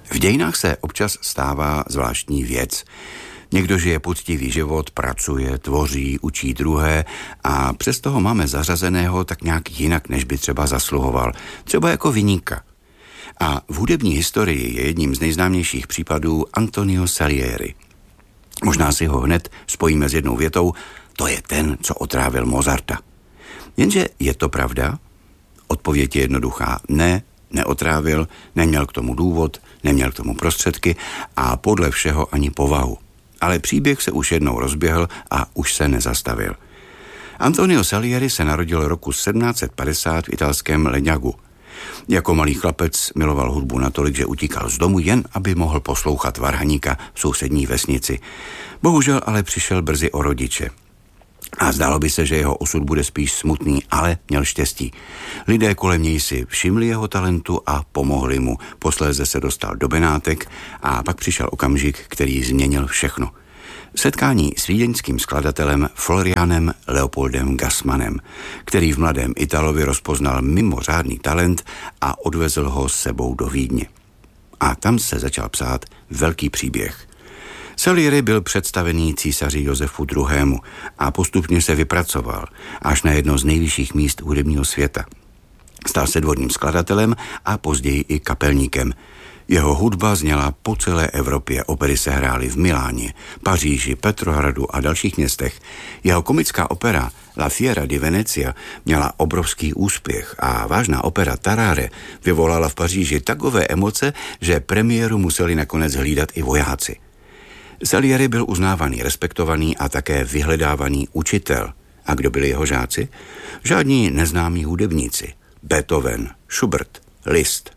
V dějinách se občas stává zvláštní věc. Někdo žije poctivý život, pracuje, tvoří, učí druhé a přesto ho máme zařazeného tak nějak jinak, než by třeba zasluhoval. Třeba jako viníka. A v hudební historii je jedním z nejznámějších případů Antonio Salieri. Možná si ho hned spojíme s jednou větou, to je ten, co otrávil Mozarta. Jenže je to pravda? Odpověď je jednoduchá. Ne, neotrávil, neměl k tomu důvod, neměl k tomu prostředky a podle všeho ani povahu. Ale příběh se už jednou rozběhl a už se nezastavil. Antonio Salieri se narodil roku 1750 v italském Legnagu. Jako malý chlapec miloval hudbu natolik, že utíkal z domu jen, aby mohl poslouchat varhaníka v sousední vesnici. Bohužel ale přišel brzy o rodiče. A zdálo by se, že jeho osud bude spíš smutný, ale měl štěstí. Lidé kolem něj si všimli jeho talentu a pomohli mu. Posléze se dostal do Benátek a pak přišel okamžik, který změnil všechno. Setkání s vídeňským skladatelem Florianem Leopoldem Gassmanem, který v mladém Italovi rozpoznal mimořádný talent a odvezl ho s sebou do Vídně. A tam se začal psát velký příběh. Salieri byl představený císaři Josefu II. A postupně se vypracoval až na jedno z nejvyšších míst hudebního světa. Stal se dvorním skladatelem a později i kapelníkem. Jeho hudba zněla po celé Evropě, opery se hrály v Miláně, Paříži, Petrohradu a dalších městech. Jeho komická opera La Fiera di Venezia měla obrovský úspěch a vážná opera Tarare vyvolala v Paříži takové emoce, že premiéru museli nakonec hlídat i vojáci. Salieri byl uznávaný, respektovaný a také vyhledávaný učitel. A kdo byli jeho žáci? Žádní neznámí hudebníci. Beethoven, Schubert, Liszt.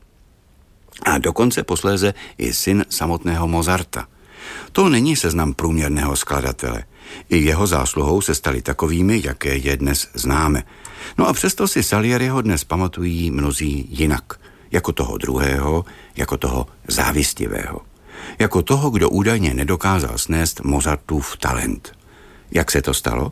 A dokonce posléze i syn samotného Mozarta. To není seznam průměrného skladatele. I jeho zásluhou se stali takovými, jaké je dnes známe. No a přesto si Salieriho dnes pamatují mnozí jinak. Jako toho druhého, jako toho závistivého. Jako toho, kdo údajně nedokázal snést Mozartův talent. Jak se to stalo?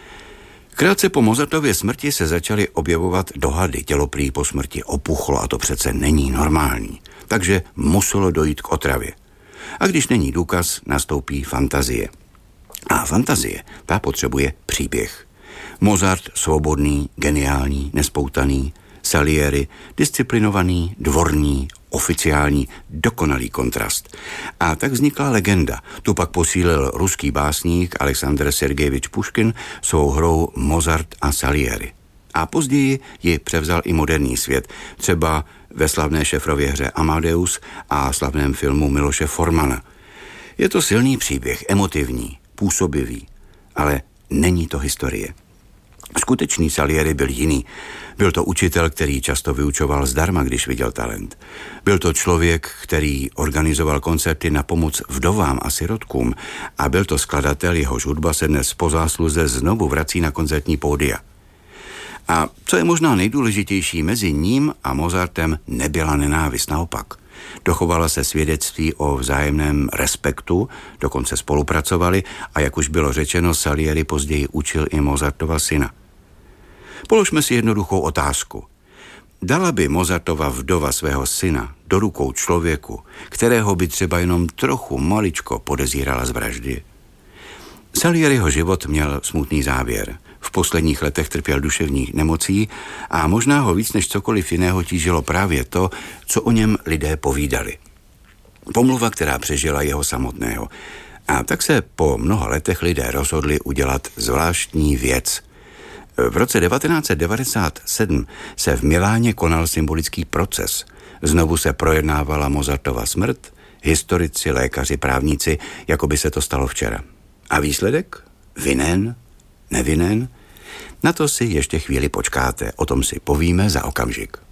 Krátce po Mozartově smrti se začaly objevovat dohady. Tělo prý po smrti opuchlo a to přece není normální. Takže muselo dojít k otravě. A když není důkaz, nastoupí fantazie. A fantazie, ta potřebuje příběh. Mozart svobodný, geniální, nespoutaný, Salieri disciplinovaný, dvorní, oficiální, dokonalý kontrast. A tak vznikla legenda. Tu pak posílil ruský básník Alexandr Sergejevič Puškin svou hrou Mozart a Salieri. A později ji převzal i moderní svět, třeba ve slavné Šefrově hře Amadeus a slavném filmu Miloše Formana. Je to silný příběh, emotivní, působivý, ale není to historie. Skutečný Salieri byl jiný. Byl to učitel, který často vyučoval zdarma, když viděl talent. Byl to člověk, který organizoval koncerty na pomoc vdovám a sirotkům a byl to skladatel, jehož hudba se dnes po zásluze znovu vrací na koncertní pódia. A co je možná nejdůležitější, mezi ním a Mozartem nebyla nenávist, naopak. Dochovala se svědectví o vzájemném respektu, dokonce spolupracovali a jak už bylo řečeno, Salieri později učil i Mozartova syna. Položme si jednoduchou otázku. Dala by Mozartova vdova svého syna do rukou člověku, kterého by třeba jenom trochu maličko podezírala z vraždy? Salieriho život měl smutný závěr. V posledních letech trpěl duševních nemocí a možná ho víc než cokoliv jiného tížilo právě to, co o něm lidé povídali. Pomluva, která přežila jeho samotného. A tak se po mnoha letech lidé rozhodli udělat zvláštní věc. V roce 1997 se v Miláně konal symbolický proces. Znovu se projednávala Mozartova smrt, historici, lékaři, právníci, jako by se to stalo včera. A výsledek? Vinen? Nevinen? Na to si ještě chvíli počkáte, o tom si povíme za okamžik.